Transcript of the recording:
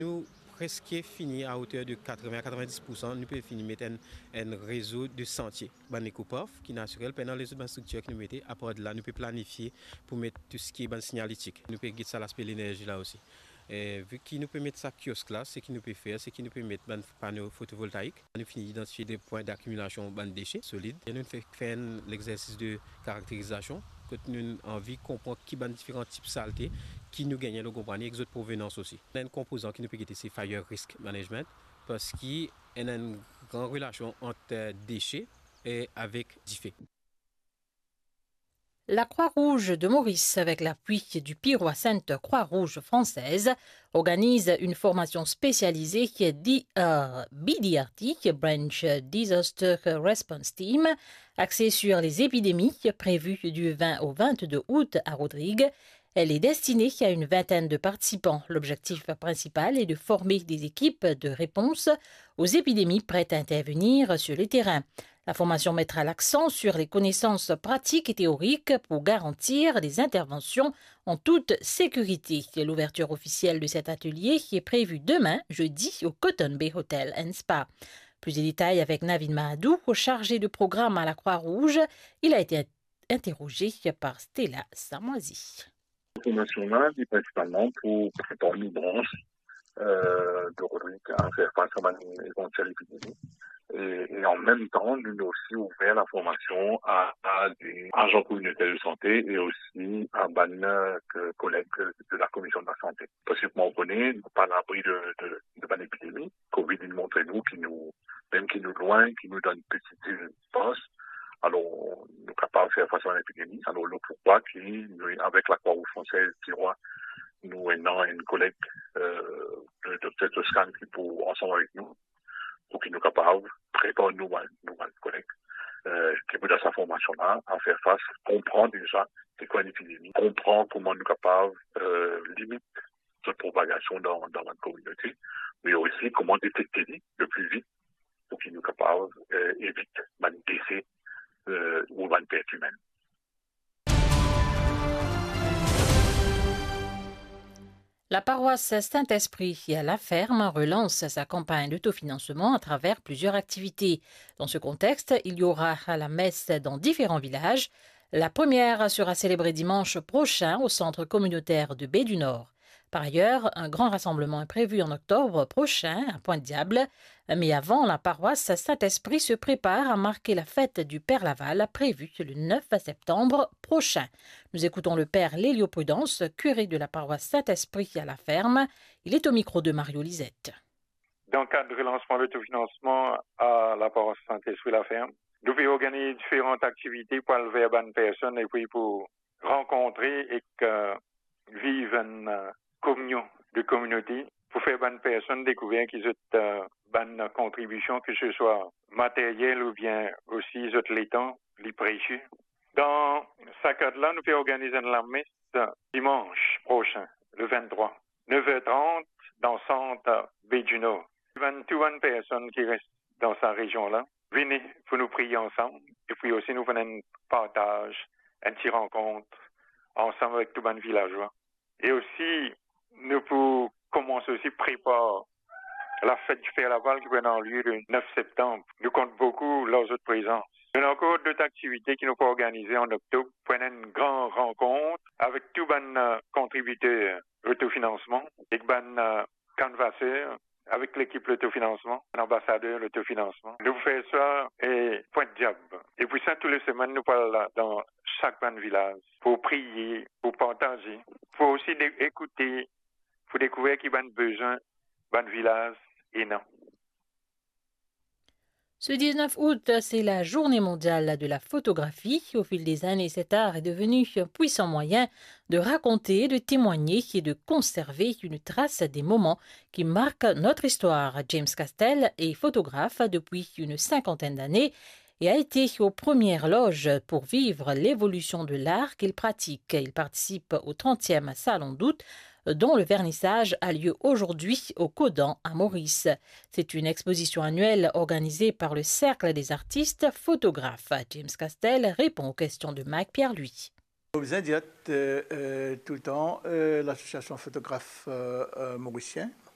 Nous presque fini à hauteur de 80-90%, nous pouvons finir mettre un réseau de sentiers. Ban écoupaf qui est naturel pendant les autres structures que nous mettons. À part de là, nous pouvons planifier pour mettre tout ce qui est signalétique. Nous pouvons guider ça l'aspect de l'énergie là aussi. Et vu qu'il nous peut mettre ça kiosque là, ce qu'il nous peut faire, c'est qu'il nous peut mettre un panneau photovoltaïque. Nous finissons d'identifier des points d'accumulation de déchets solides. Et nous faisons l'exercice de caractérisation. Que nous avons envie de comprendre qui sont différents types de saleté qui nous gagnent le comprendre et les autres provenances aussi. On a un composant qui nous peut guetter, c'est Fire Risk Management parce qu'il y a une grande relation entre déchets et avec DIFE. La Croix-Rouge de Maurice, avec l'appui du Pirois Sainte Croix-Rouge française, organise une formation spécialisée qui est BDRT, Branch Disaster Response Team, axée sur les épidémies, prévue du 20 au 22 août à Rodrigue. Elle est destinée à une vingtaine de participants. L'objectif principal est de former des équipes de réponse aux épidémies prêtes à intervenir sur le terrain. La formation mettra l'accent sur les connaissances pratiques et théoriques pour garantir des interventions en toute sécurité. L'ouverture officielle de cet atelier est prévue demain, jeudi, au Cotton Bay Hotel & Spa. Plus de détails avec Navid Mahadou, chargé de programme à la Croix-Rouge. Il a été interrogé par Stella Samoisi. La formation est principalement pour préparer une branche de Rodrigue à faire face à une éventuelle épidémie. Et en même temps, nous avons aussi ouvert la formation à des agents communautaires de santé et aussi à des collègues de la commission de la santé. Parce que, comme on connaît, nous ne sommes pas à l'abri de l'épidémie. Covid, il montre nous, même qui nous loin, qui nous donne une petite passe. Alors, nous sommes capables de faire face à l'épidémie. Alors, le pourquoi, avec la Croix-Rouge française, nous avons une collègue, le docteur Toscane, qui pour ensemble avec nous, pour qu'ils nous capables de préparer nos collègues qui sont dans sa formation-là à faire face, comprendre déjà c'est quoi une épidémie, comprendre comment nous capables limiter cette propagation dans notre communauté, mais aussi comment détecter le plus vite pour qu'ils nous capables éviter un décès ou une perte humaine. La paroisse Saint-Esprit à La Ferme relance sa campagne d'autofinancement à travers plusieurs activités. Dans ce contexte, il y aura la messe dans différents villages. La première sera célébrée dimanche prochain au centre communautaire de Baie du Nord. Par ailleurs, un grand rassemblement est prévu en octobre prochain à Pointe-Diable. Mais avant, la paroisse Saint-Esprit se prépare à marquer la fête du Père Laval prévue le 9 septembre prochain. Nous écoutons le Père Lélio Prudence, curé de la paroisse Saint-Esprit à La Ferme. Il est au micro de Mario Lisette. Dans le cadre du relancement de l'autofinancement à la paroisse Saint-Esprit La Ferme, nous pouvons organiser différentes activités pour lever bonnes personnes et puis pour rencontrer et vivre une communion de communauté, pour faire bonnes personnes découvrir qu'ils ont bonne contribution, que ce soit matérielle ou bien aussi ils ont les temps, les précieux. Dans ce cadre-là, nous pouvons organiser la messe dimanche prochain, le 23, 9h30, dans le centre Baie du Nord. 21 personnes qui restent dans cette région-là, venez pour nous prier ensemble. Et puis aussi, nous faisons un partage, une petite rencontre ensemble avec tous les villageois. Et aussi, nous pouvons commencer aussi à préparer la fête du Père Laval qui va avoir lieu le 9 septembre. Nous comptons beaucoup leurs autres présences. Il y a encore d'autres activités qui nous peuvent organiser en octobre pour une grande rencontre avec tous les contributeurs autofinancement, avec les canvasseurs, avec l'équipe l'autofinancement, l'ambassadeur l'autofinancement. Nous faisons ça et Pointe-Diable. Et puis ça, toutes les semaines, nous parlons dans chaque village pour prier, pour partager, pour aussi écouter, pour découvrir qui a besoin dans le village et non. Ce 19 août, c'est la journée mondiale de la photographie. Au fil des années, cet art est devenu un puissant moyen de raconter, de témoigner et de conserver une trace des moments qui marquent notre histoire. James Castel est photographe depuis une cinquantaine d'années et a été aux premières loges pour vivre l'évolution de l'art qu'il pratique. Il participe au 30e Salon d'août, dont le vernissage a lieu aujourd'hui au Codan à Maurice. C'est une exposition annuelle organisée par le Cercle des artistes photographes. James Castel répond aux questions de Mike Pierre-Louis. Vous indirect tout le temps l'association photographe mauricien